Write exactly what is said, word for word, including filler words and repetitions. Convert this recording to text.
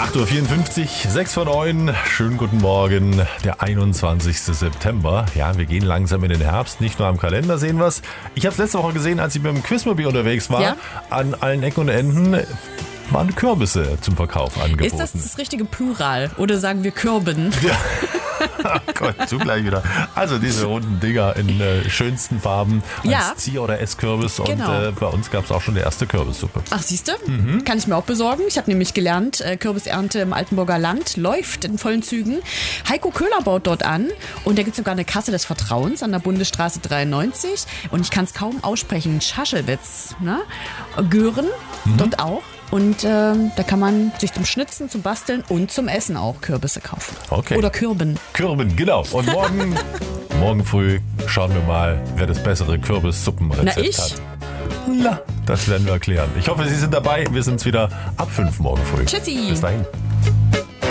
acht Uhr vierundfünfzig, sechs vor neun. Schönen guten Morgen, der einundzwanzigster September. Ja, wir gehen langsam in den Herbst. Nicht nur am Kalender sehen wir es. Ich habe es letzte Woche gesehen, als ich mit dem Quizmobil unterwegs war. Ja? An allen Ecken und Enden waren Kürbisse zum Verkauf angeboten. Ist das das richtige Plural? Oder sagen wir Kürben? Ja. Oh Gott, zugleich wieder. Also diese runden Dinger in äh, schönsten Farben als ja. Zier- oder Esskürbis. Genau. Und äh, bei uns gab es auch schon die erste Kürbissuppe. Ach, siehst du? Mhm. Kann ich mir auch besorgen. Ich habe nämlich gelernt, äh, Kürbisernte im Altenburger Land läuft in vollen Zügen. Heiko Köhler baut dort an und da gibt es sogar eine Kasse des Vertrauens an der Bundesstraße dreiundneunzig. Und ich kann es kaum aussprechen. Schaschelwitz, ne? Gören, mhm. dort auch. Und ähm, da kann man sich zum Schnitzen, zum Basteln und zum Essen auch Kürbisse kaufen. Okay. Oder Kürben. Kürben, genau. Und morgen, morgen früh schauen wir mal, wer das bessere Kürbissuppenrezept Na, ich? hat. Na, das werden wir erklären. Ich hoffe, Sie sind dabei. Wir sind's wieder ab fünf morgen früh. Tschüssi. Bis dahin.